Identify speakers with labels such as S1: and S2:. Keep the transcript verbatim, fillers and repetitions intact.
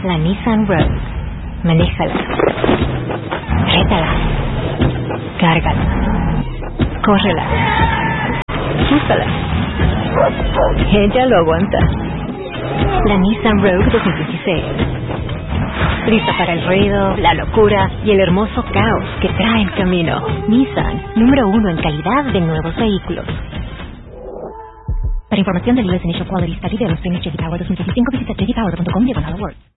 S1: La Nissan Rogue. Manéjala. Rétala. Cárgala. Córrela. Úsala. Ella lo aguanta. La Nissan Rogue dos mil dieciséis. Lista para el ruido, la locura y el hermoso caos que trae el camino. Nissan, número uno en calidad de nuevos vehículos. Para información del U S Initial Quality Study de los premios J D Power dos mil diecinueve, visita j d power punto com diagonal awards.